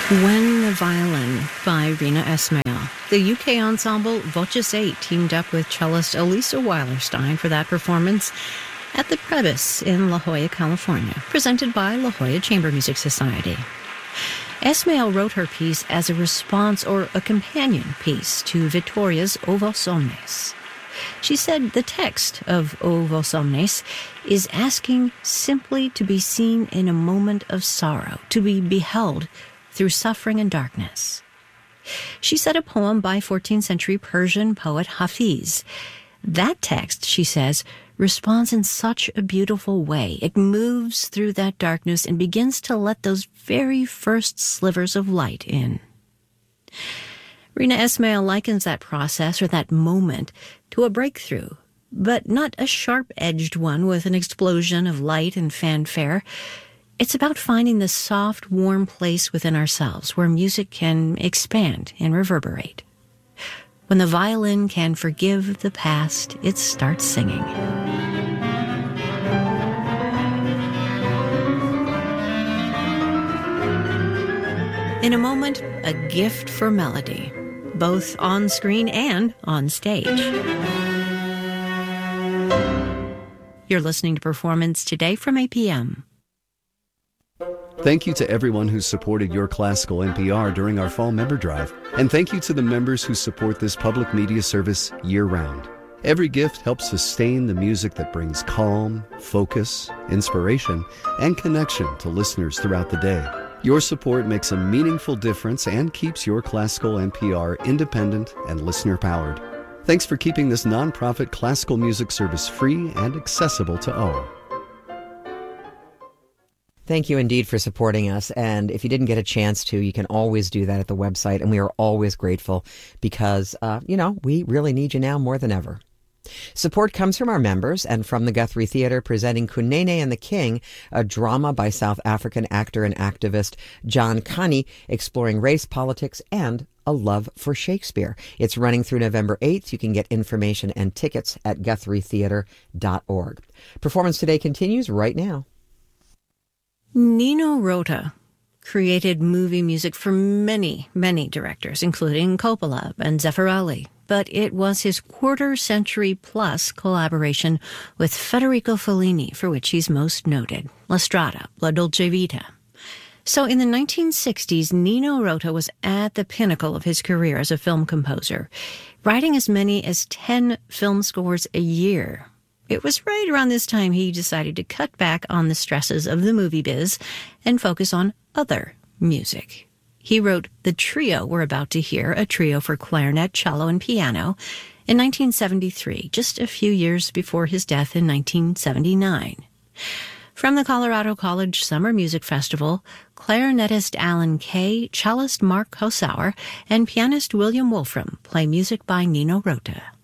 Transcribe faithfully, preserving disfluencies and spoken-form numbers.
When the Violin by Rina Ismail. The U K ensemble Voces eight teamed up with cellist Elisa Weilerstein for that performance at the Prebys in La Jolla, California, presented by La Jolla Chamber Music Society. Ismail wrote her piece as a response or a companion piece to Vittoria's O Vos Omnes. She said the text of O Vos Omnes is asking simply to be seen in a moment of sorrow, to be beheld through suffering and darkness. She said a poem by fourteenth century Persian poet Hafiz. That text, she says, responds in such a beautiful way. It moves through that darkness and begins to let those very first slivers of light in. Rina Ismail likens that process or that moment to a breakthrough, but not a sharp-edged one with an explosion of light and fanfare. It's about finding the soft, warm place within ourselves where music can expand and reverberate. When the violin can forgive the past, it starts singing. In a moment, a gift for melody, both on screen and on stage. You're listening to Performance Today from A P M. Thank you to everyone who supported Your Classical N P R during our fall member drive. And thank you to the members who support this public media service year-round. Every gift helps sustain the music that brings calm, focus, inspiration, and connection to listeners throughout the day. Your support makes a meaningful difference and keeps Your Classical N P R independent and listener-powered. Thanks for keeping this nonprofit classical music service free and accessible to all. Thank you indeed for supporting us. And if you didn't get a chance to, you can always do that at the website. And we are always grateful because, uh, you know, we really need you now more than ever. Support comes from our members and from the Guthrie Theatre presenting Kunene and the King, a drama by South African actor and activist John Kani exploring race, politics, and a love for Shakespeare. It's running through November eighth. You can get information and tickets at guthrie theatre dot org. Performance Today continues right now. Nino Rota created movie music for many, many directors, including Coppola and Zeffirelli. But it was his quarter-century-plus collaboration with Federico Fellini for which he's most noted, La Strada, La Dolce Vita. So in the nineteen sixties, Nino Rota was at the pinnacle of his career as a film composer, writing as many as ten film scores a year. It was right around this time he decided to cut back on the stresses of the movie biz and focus on other music. He wrote the trio we're about to hear, a trio for clarinet, cello, and piano, in nineteen seventy-three, just a few years before his death in nineteen seventy-nine. From the Colorado College Summer Music Festival, clarinetist Alan Kay, cellist Mark Hosauer, and pianist William Wolfram play music by Nino Rota.